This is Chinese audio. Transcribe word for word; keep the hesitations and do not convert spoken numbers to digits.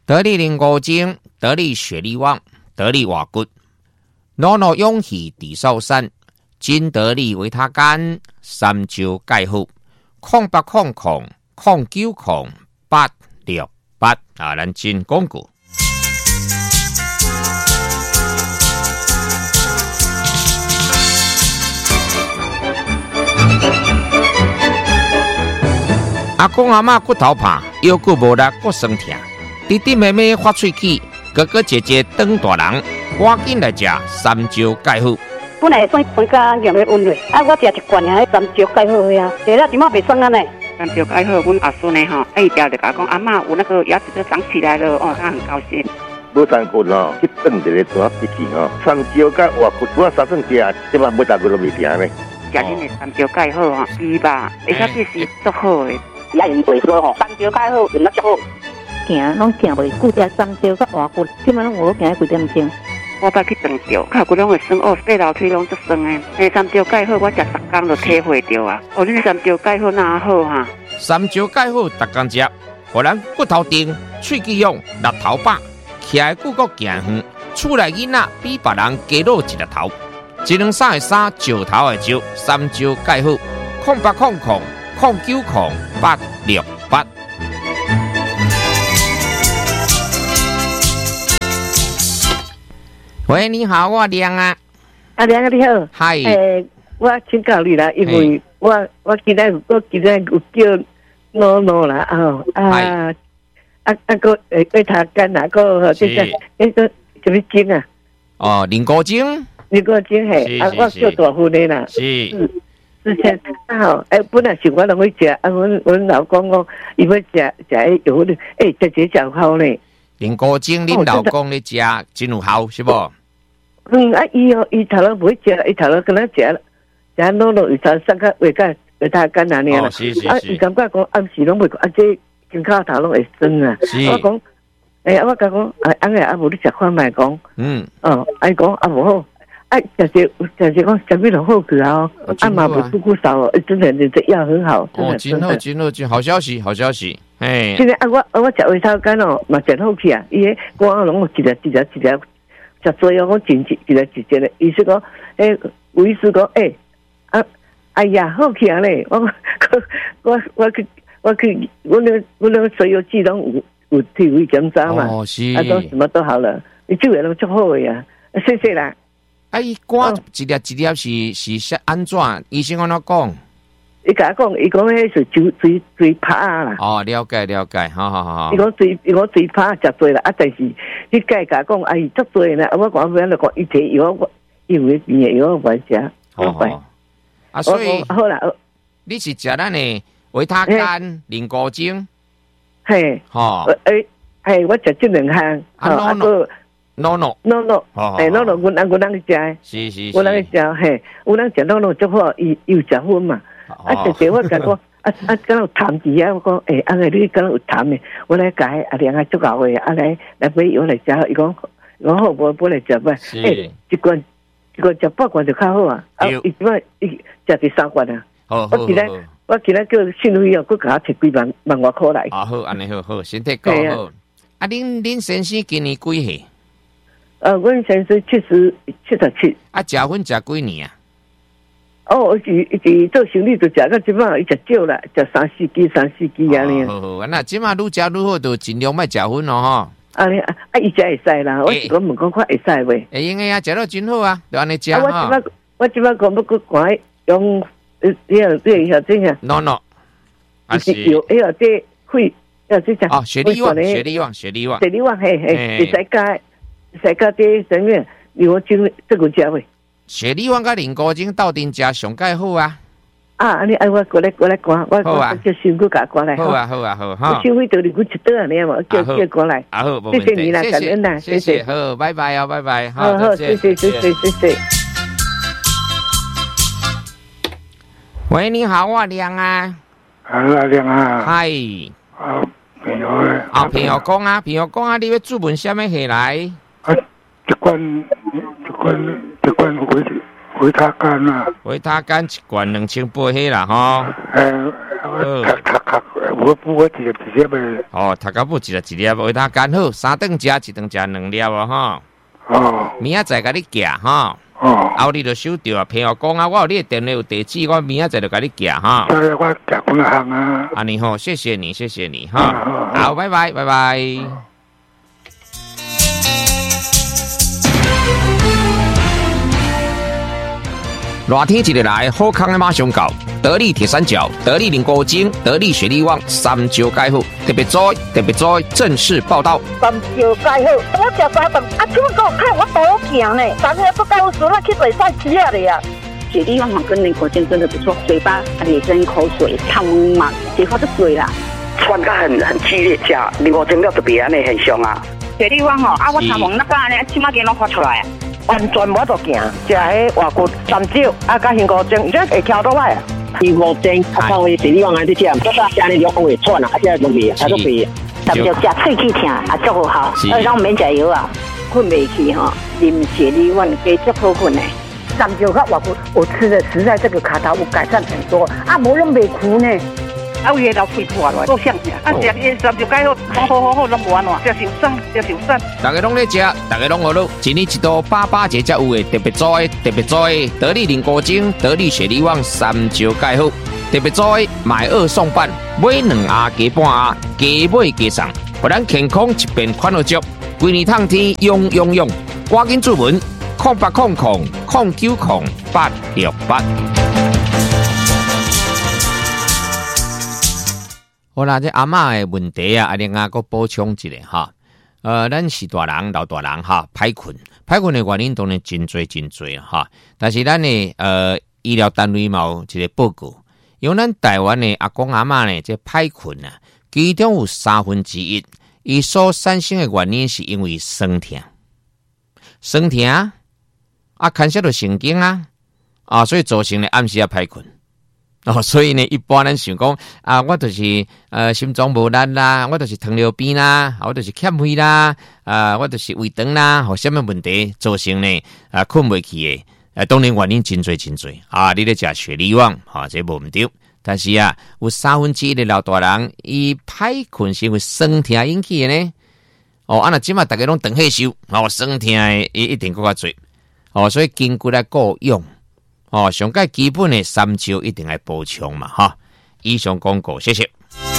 得力零五精，得力雪力旺，得力瓦骨，诺诺勇气地少山，金得力维他干，三招钙好，空八空空空九空八六八啊，咱真讲过。阿公阿嬷骨头怕，腰骨无力骨酸痛，弟弟妹妹发喙齿，哥哥姐姐长大人，赶紧来食三招钙好。 本来算分家验的温热，啊，我食一罐啊，三招钙好呀，食了怎么袂酸啊呢？ 三招钙好，阮阿孙呢吼，一条就甲讲阿嬷有那个牙齿都长起来了，哦，他很高兴。 无三骨哦，去炖一个大笔记哦，三招钙活骨，我三顿食，即摆每大骨都未停呢。 食恁的三招钙好吼，猪吧，而且这是足好的。 也用袂说吼，三招钙好用得足好。 行拢行袂久，食三招甲活骨，即摆拢有行几点钟。 我捌去长照，脚骨拢会酸哦，爬楼梯拢足酸诶。诶，三招钙好，我食十工就体会到啊。哦，恁三招钙好哪好哈？ 三招钙好，逐工食，互咱骨头硬、喙齿勇、力头饱，徛来骨骼行远，厝内囡仔比别人加老一粒头。一两三的三，石头的石，三招钙好，空八空空空九空八六八。喂，你好，我亮啊。 啊，亮啊，你好。 嗨。 诶，我请教你啦，因为我我今日我今日有叫诺诺啦，哦啊啊啊个诶为他干哪个这个那个什么精啊？ 哦，零骨精。 零骨精嘿，啊我叫大份的啦。 是。 之前啊吼，诶本来是我拢会食，啊阮阮老公讲伊要食食迄药咧，诶食这食好咧。 零骨精，恁老公咧食真有效是无？ 嗯啊，伊哦，伊头路不会食，伊头路跟他食，食诺诺伊头三个胃盖胃他干哪年啦？啊，伊感觉讲暗时拢袂，啊这肩胛头拢会酸啊。我讲，诶，我甲讲，啊，安尼啊无你食看卖讲，嗯，哦，啊伊讲啊无好，啊，但是但是讲什么都好去啊，啊嘛不吐骨少哦，真的你这药很好，真的真好，真好，真好消息，好消息，哎。 现在啊，我我食胃头干哦，嘛食好去啊，伊个肝拢一粒一粒一粒。食做药我真一一个一个的，意思讲，诶，有意思讲，诶，啊，哎呀，好起来咧！我我我去我去，我那我那所有剂拢有有体位检查嘛， 哦是， 啊都什么都好了，你这个拢足好的呀，谢谢啦。 啊，伊肝一粒一粒是是是安怎？医生安怎讲？ 伊甲我讲，伊讲迄是嘴嘴嘴拍啦。 哦，了解了解，好好好。 伊讲嘴，伊讲嘴拍食多啦，啊，但是你甲伊甲讲，哎，足多啦，我讲不然就讲伊摕药，我因为边个药我食，好快。 啊，所以好啦， 你是食咱的维他干、零骨精， 嘿， 吼， 诶，嘿，我食这两项， 啊，诺诺诺诺诺，诶，诺诺，阮阮人去食， 是是是， 阮人去食，嘿，有人食诺诺足好，伊又食薰嘛。啊！直直我甲讲，啊啊，敢有痰滴啊！我讲，诶，安尼你敢有痰诶？我来改啊，两个足够诶，啊来来买药来食。伊讲，我好无不来食呗。诶，一罐一罐食八罐就较好啊。啊，伊即摆伊食第三罐啊。 好好好。 我今日我今日叫信辉药，佮甲我摕几万万外箍来。 啊好，安尼好好，身体够好。啊，恁恁先生今年几岁？ 呃，阮先生七十七十七。 啊，食薰食几年啊？ 哦，是是做生理就食到即摆，伊食少啦，食三四支、三四支安尼。 好好，那即摆愈食愈好，就尽量莫食薰咯吼。 啊你啊，啊伊食会使啦，我是讲问讲看会使袂？ 会用个啊，食到真好啊，就安尼食吼。 我即摆我即摆讲要去管用，呃，你要你要怎样 ？no no， 啊是有，哎呀，这会要这讲。 哦，雪莉旺，雪莉旺，雪莉旺， 雪莉旺，嘿嘿，会使加，使加这什么？牛筋这个食袂？ 雪莉旺甲零骨精斗阵食上介好啊！ 啊，你爱我过来过来赶，我我叫辛苦甲过来。 好啊好啊好哈！ 辛苦到你我一倒安尼嘛，叫叫过来。 啊好， 谢谢你啦，感恩啦， 谢谢。好，拜拜啊，拜拜。 好好，谢谢谢谢谢谢。 喂，你好，我亮啊。 啊，亮啊。 嗨。 啊，朋友诶。 啊，朋友讲啊，朋友讲啊，你要注文什么下来？ 啊，一罐一罐一罐维维他干啊。 维他干一罐两千八迄啦吼。 诶，我卡卡卡我补我一粒一粒的。 哦，头家补一粒一粒，为他干好，三顿食一顿食两粒啊哈。 哦。 明仔载甲你寄哈。 哦。 后你就收到啊，朋友讲啊，我有你的电话有地址，我明仔载就甲你寄哈。 对，我寄几项啊。 安尼吼，谢谢你，谢谢你哈。好，拜拜，拜拜。热天一日来，好康的马上到。得力铁三角、得力凝固精、得力雪力旺三招解好，特别在特别在正式报道。 三招解好，我食三顿，啊，怎么给我看我多行呢？三下不够时，那去嘴上吃了呀。 雪力旺跟凝固精真的不错，嘴巴也跟口水汤嘛，结果就水啦。 喘得很很激烈，吃凝固精了特别安尼很凶啊。 雪力旺吼，啊，我头毛那个安尼，起码给拢发出来。 完全无得行，食迄外骨三招，啊，加凝固精，这会跳倒来啊。 凝固精，啊，靠伊雪力旺安尼食，不是安尼就会喘啊，啊，这都袂，啊都袂。 特别食喙齿疼，啊，足好，而且免食药啊，困袂去吼，啉雪力旺加足好困的。 三招甲外骨，我吃的实在这个卡头有改善很多，啊，无拢袂苦呢。 啊，有个老肺破了，够香啊！食伊三招解好，好好好好，拢无安怎，食受伤，食受伤。 大家拢咧食，大家拢好乐，一年一度八八节才有的特别在，特别在得力凝固精、得力雪力旺三招解好，特别在买二送半，买两盒加半盒，加买加送，互咱健康一边款好足，规年通天用用用，赶紧注文空八空空空九空八六八。好啦，这阿嬷的问题啊，阿另外个补充一下哈。呃，咱是大人老大人哈，歹困，歹困的原因当然真多真多哈。但是咱的呃医疗单位嘛有一个报告，因为咱台湾的阿公阿嬷呢，这歹困啊，其中有三分之一，伊所产生的原因是因为酸痛，酸痛啊，牵涉到神经啊，啊，所以造成的暗时啊歹困。哦，所以呢，一般咱想讲啊，我就是呃心脏无力啦，我就是糖尿病啦，我就是欠费啦，啊，我就是胃肠啦，或什么问题造成呢啊困袂去的，啊，当然原因真多真多啊，你咧食雪力旺啊，这无毋对，但是啊，有三分之一的老大人伊歹困是因为酸痛引起的呢。哦，啊那即马大家拢长岁数，哦，酸痛的伊一定更加多，哦，所以根据来顾用。哦，上介基本的三招一定要补充嘛，哈！以上广告，谢谢。